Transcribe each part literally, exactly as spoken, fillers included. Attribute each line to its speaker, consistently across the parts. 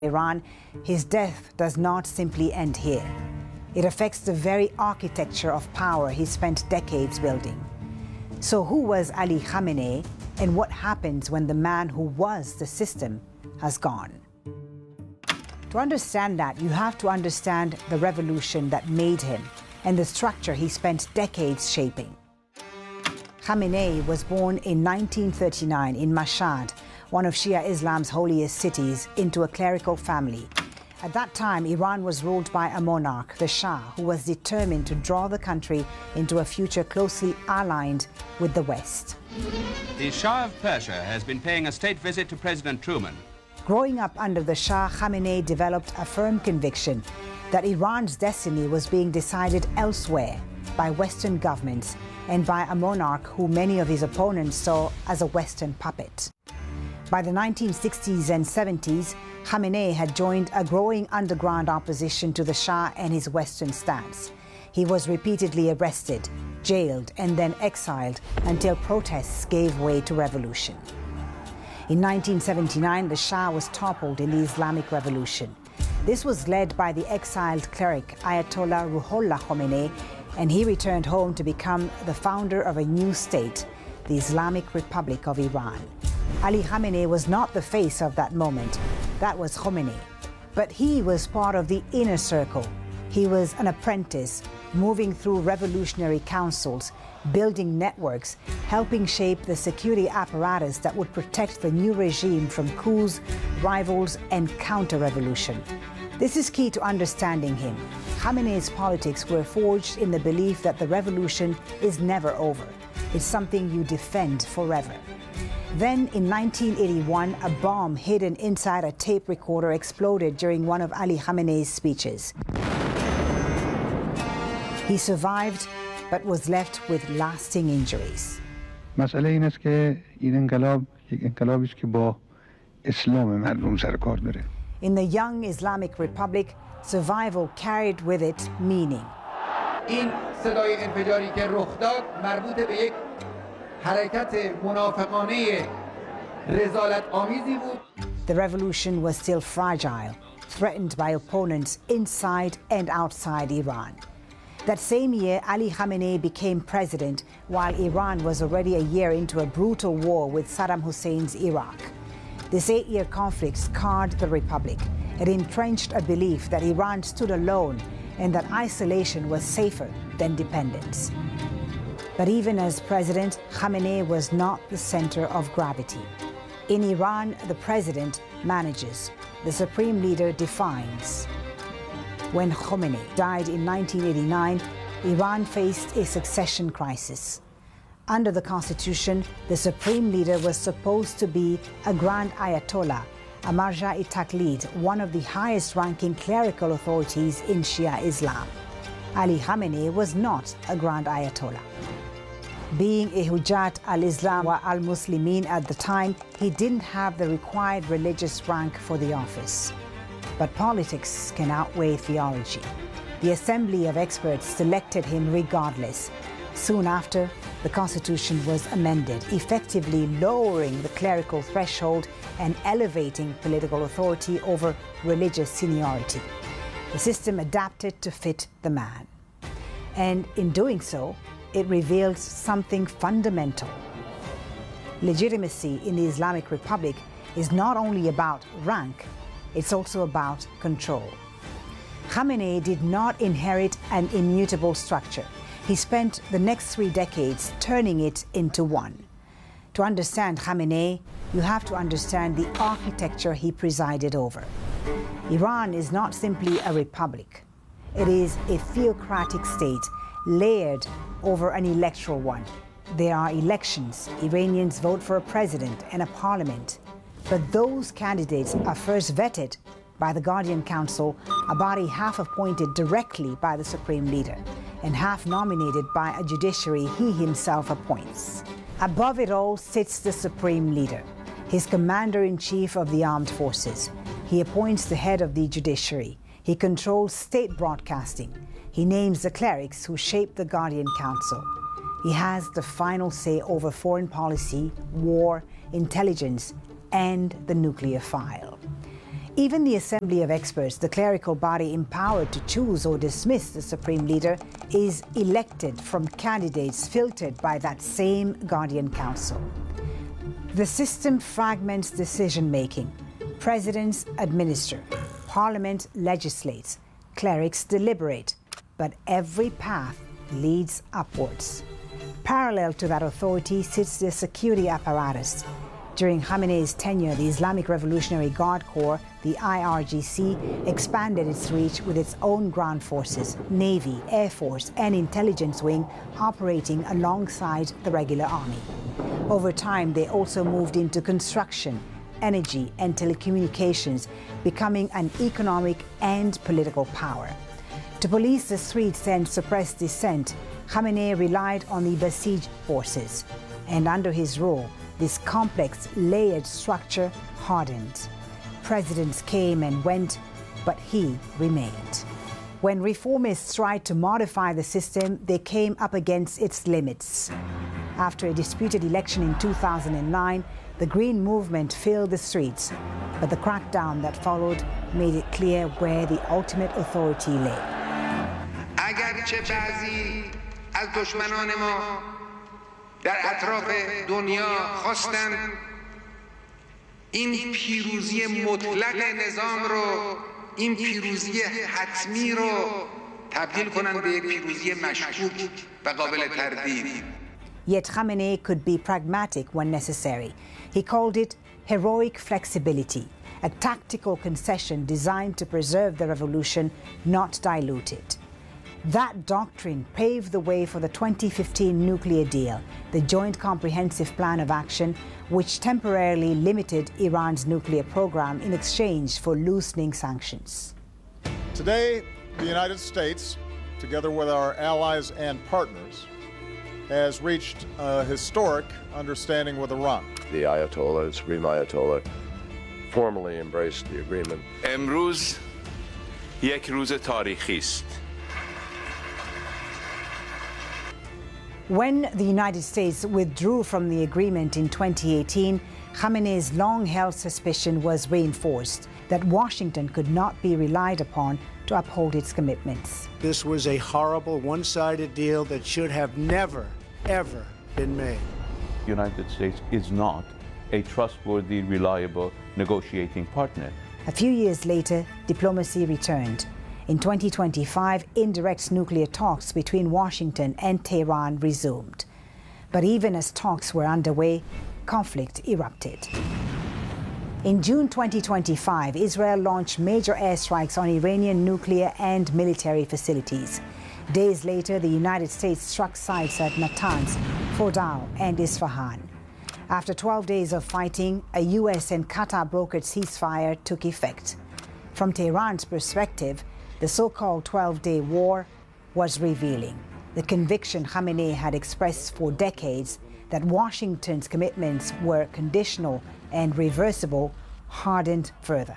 Speaker 1: Iran, his death does not simply end here. It affects the very architecture of power he spent decades building. So who was Ali Khamenei, and what happens when the man who was the system has gone? To understand that, you have to understand the revolution that made him and the structure he spent decades shaping. Khamenei was born in nineteen thirty-nine in Mashhad, one of Shia Islam's holiest cities, into a clerical family. At that time, Iran was ruled by a monarch, the Shah, who was determined to draw the country into a future closely aligned with the West.
Speaker 2: The Shah of Persia has been paying a state visit to President Truman.
Speaker 1: Growing up under the Shah, Khamenei developed a firm conviction that Iran's destiny was being decided elsewhere by Western governments and by a monarch who many of his opponents saw as a Western puppet. By the nineteen sixties and seventies, Khamenei had joined a growing underground opposition to the Shah and his Western stance. He was repeatedly arrested, jailed, and then exiled until protests gave way to revolution. In nineteen seventy-nine, the Shah was toppled in the Islamic Revolution. This was led by the exiled cleric Ayatollah Ruhollah Khomeini, and he returned home to become the founder of a new state, the Islamic Republic of Iran. Ali Khamenei was not the face of that moment. That was Khomeini. But he was part of the inner circle. He was an apprentice, moving through revolutionary councils, building networks, helping shape the security apparatus that would protect the new regime from coups, rivals, and counter-revolution. This is key to understanding him. Khamenei's politics were forged in the belief that the revolution is never over. It's something you defend forever. Then, in nineteen eighty-one, a bomb hidden inside a tape recorder exploded during one of Ali Khamenei's speeches. He survived, but was left with lasting injuries.
Speaker 3: مسئله این است که این انقلاب یک انقلابی است که با اسلام مردم سر کار داره.
Speaker 1: In the young Islamic Republic, survival carried with it meaning.
Speaker 4: این صدای انفجاری که رخ داد مربوط به یک حرکت منافقانه رذالت آمیزی بود.
Speaker 1: The revolution was still fragile, threatened by opponents inside and outside Iran. That same year, Ali Khamenei became president, while Iran was already a year into a brutal war with Saddam Hussein's Iraq. This eight-year conflict scarred the republic. It entrenched a belief that Iran stood alone and that isolation was safer than dependence. But even as president, Khamenei was not the center of gravity. In Iran, the president manages, the supreme leader defines. When Khomeini died in nineteen eighty-nine, Iran faced a succession crisis. Under the constitution, the supreme leader was supposed to be a grand ayatollah, a marja-e-taqlid, one of the highest-ranking clerical authorities in Shia Islam. Ali Khamenei was not a grand ayatollah. Being a Hujjat al-Islam wa al-Muslimin at the time, he didn't have the required religious rank for the office. But politics can outweigh theology. The assembly of experts selected him regardless. Soon after, the constitution was amended, effectively lowering the clerical threshold and elevating political authority over religious seniority. The system adapted to fit the man. And in doing so, it reveals something fundamental. Legitimacy in the Islamic Republic is not only about rank, it's also about control. Khamenei did not inherit an immutable structure. He spent the next three decades turning it into one. To understand Khamenei, you have to understand the architecture he presided over. Iran is not simply a republic. It is a theocratic state layered over an electoral one. There are elections. Iranians vote for a president and a parliament. But those candidates are first vetted by the Guardian Council, a body half appointed directly by the supreme leader and half nominated by a judiciary he himself appoints. Above it all sits the supreme leader, his commander-in-chief of the armed forces. He appoints the head of the judiciary. He controls state broadcasting. He names the clerics who shape the Guardian Council. He has the final say over foreign policy, war, intelligence, and the nuclear file. Even the Assembly of Experts, the clerical body empowered to choose or dismiss the supreme leader, is elected from candidates filtered by that same Guardian Council. The system fragments decision-making. Presidents administer, Parliament legislates, clerics deliberate, but every path leads upwards. Parallel to that authority sits the security apparatus. During Khamenei's tenure, the Islamic Revolutionary Guard Corps, the I R G C, expanded its reach with its own ground forces, Navy, Air Force, and intelligence wing operating alongside the regular army. Over time, they also moved into construction, energy, and telecommunications, becoming an economic and political power. To police the streets and suppress dissent, Khamenei relied on the besieged forces, and under his rule, this complex, layered structure hardened. Presidents came and went, but he remained. When reformists tried to modify the system, they came up against its limits. After a disputed election in two thousand nine, the Green Movement filled the streets, but the crackdown that followed made it clear where the ultimate authority lay.
Speaker 5: اگرچه بعضی از دشمنان ما در اطراف دنیا خواستند این پیروزی مطلق نظام رو، این پیروزی حتمی رو تبدیل کنند به یک پیروزی مشکوک و قابل تردید.
Speaker 1: Yet Khamenei could be pragmatic when necessary. He called it heroic flexibility, a tactical concession designed to preserve the revolution, not dilute it. That doctrine paved the way for the twenty fifteen nuclear deal, the Joint Comprehensive Plan of Action, which temporarily limited Iran's nuclear program in exchange for loosening sanctions.
Speaker 6: Today, the United States, together with our allies and partners, has reached a historic understanding with Iran.
Speaker 7: The Ayatollah, Supreme Ayatollah, formally embraced the agreement.
Speaker 8: امروز یک روز تاریخی است.
Speaker 1: When the United States withdrew from the agreement in twenty eighteen, Khamenei's long-held suspicion was reinforced that Washington could not be relied upon to uphold its commitments.
Speaker 9: This was a horrible, one-sided deal that should have never, ever been made.
Speaker 10: The United States is not a trustworthy, reliable negotiating partner.
Speaker 1: A few years later, diplomacy returned. In twenty twenty-five, indirect nuclear talks between Washington and Tehran resumed. But even as talks were underway, conflict erupted. In June twenty twenty-five, Israel launched major airstrikes on Iranian nuclear and military facilities. Days later, the United States struck sites at Natanz, Fordow, and Isfahan. After twelve days of fighting, a U S and Qatar-brokered ceasefire took effect. From Tehran's perspective, the so-called twelve-day war was revealing. The conviction Khamenei had expressed for decades that Washington's commitments were conditional and reversible hardened further.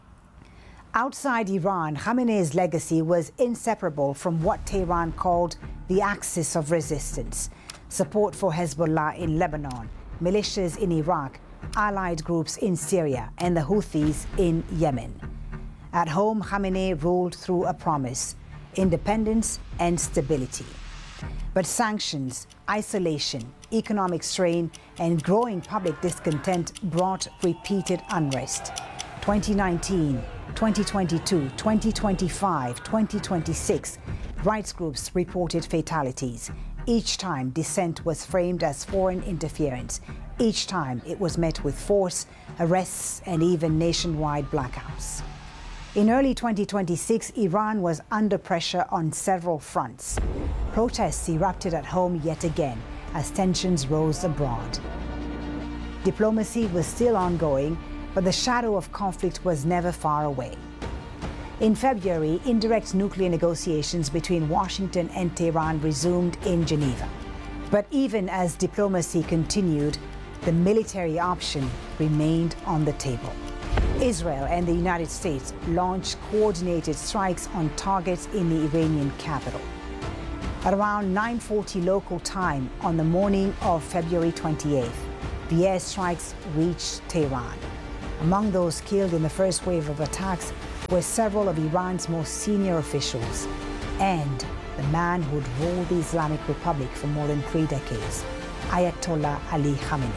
Speaker 1: Outside Iran, Khamenei's legacy was inseparable from what Tehran called the axis of resistance: support for Hezbollah in Lebanon, militias in Iraq, allied groups in Syria, and the Houthis in Yemen. At home, Khamenei ruled through a promise: independence and stability. But sanctions, isolation, economic strain, and growing public discontent brought repeated unrest. twenty nineteen, twenty twenty-two, twenty twenty-five, twenty twenty-six, rights groups reported fatalities. Each time, dissent was framed as foreign interference. Each time, it was met with force, arrests, and even nationwide blackouts. In early twenty twenty-six, Iran was under pressure on several fronts. Protests erupted at home yet again as tensions rose abroad. Diplomacy was still ongoing, but the shadow of conflict was never far away. In February, indirect nuclear negotiations between Washington and Tehran resumed in Geneva. But even as diplomacy continued, the military option remained on the table. Israel and the United States launched coordinated strikes on targets in the Iranian capital. At around nine forty local time on the morning of February twenty-eighth, the airstrikes reached Tehran. Among those killed in the first wave of attacks were several of Iran's most senior officials and the man who'd ruled the Islamic Republic for more than three decades, Ayatollah Ali Khamenei.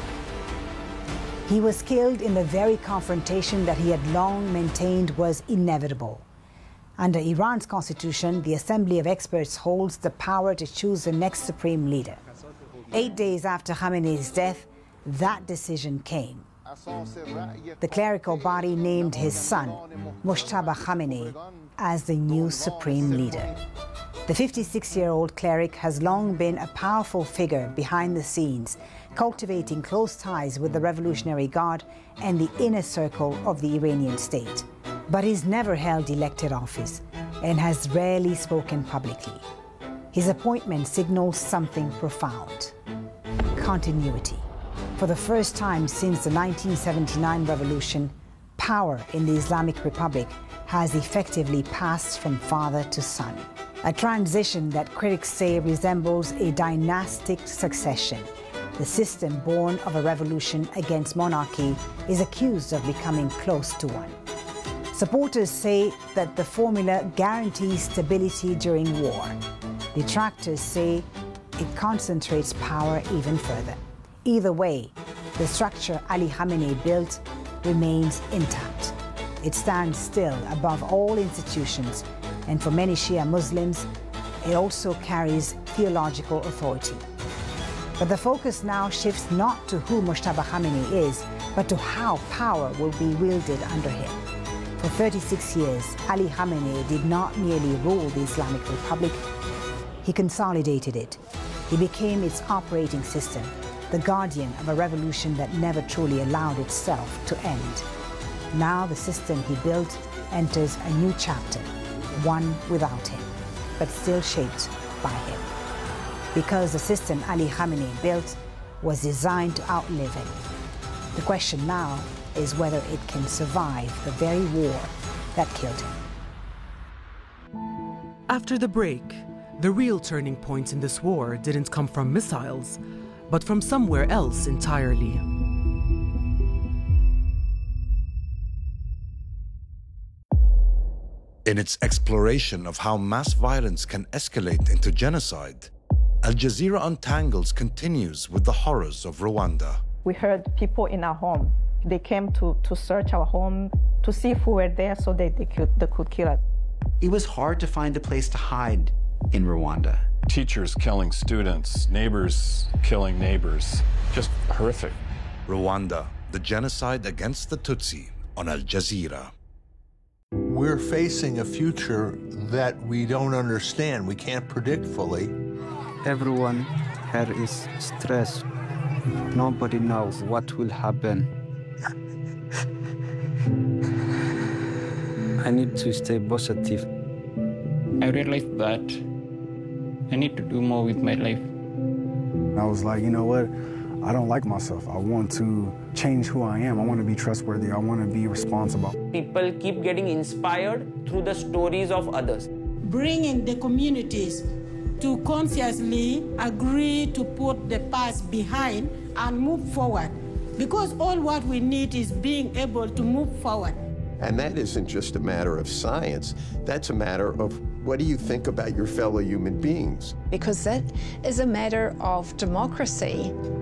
Speaker 1: He was killed in the very confrontation that he had long maintained was inevitable. Under Iran's constitution, the Assembly of Experts holds the power to choose the next supreme leader. Eight days after Khamenei's death, that decision came. The clerical body named his son, Mojtaba Khamenei, as the new supreme leader. The fifty-six-year-old cleric has long been a powerful figure behind the scenes, cultivating close ties with the Revolutionary Guard and the inner circle of the Iranian state. But he's never held elected office and has rarely spoken publicly. His appointment signals something profound: continuity. For the first time since the nineteen seventy-nine revolution, power in the Islamic Republic has effectively passed from father to son. A transition that critics say resembles a dynastic succession. The system born of a revolution against monarchy is accused of becoming close to one. Supporters say that the formula guarantees stability during war. Detractors say it concentrates power even further. Either way, the structure Ali Khamenei built remains intact. It stands still above all institutions, and for many Shia Muslims, it also carries theological authority. But the focus now shifts not to who Mojtaba Khamenei is, but to how power will be wielded under him. For thirty-six years, Ali Khamenei did not merely rule the Islamic Republic, he consolidated it. He became its operating system, the guardian of a revolution that never truly allowed itself to end. Now the system he built enters a new chapter, one without him, but still shaped by him. Because the system Ali Khamenei built was designed to outlive him. The question now is whether it can survive the very war that killed him.
Speaker 11: After the break, the real turning points in this war didn't come from missiles, but from somewhere else entirely.
Speaker 12: In its exploration of how mass violence can escalate into genocide, Al Jazeera Untangles continues with the horrors of Rwanda.
Speaker 13: We heard people in our home. They came to, to search our home to see if we were there so they, they, could, they could kill us.
Speaker 14: It was hard to find a place to hide in Rwanda.
Speaker 15: Teachers killing students, neighbors killing neighbors, just horrific.
Speaker 12: Rwanda, the genocide against the Tutsi on Al Jazeera.
Speaker 16: We're facing a future that we don't understand, we can't predict fully.
Speaker 17: Everyone here is stressed. Nobody knows what will happen. I need to stay positive.
Speaker 18: I realized that I need to do more with my life.
Speaker 19: I was like, you know what? I don't like myself. I want to change who I am. I want to be trustworthy. I want to be responsible.
Speaker 20: People keep getting inspired through the stories of others.
Speaker 21: Bringing the communities to consciously agree to put the past behind and move forward. Because all what we need is being able to move forward.
Speaker 22: And that isn't just a matter of science. That's a matter of what do you think about your fellow human beings?
Speaker 23: Because that is a matter of democracy.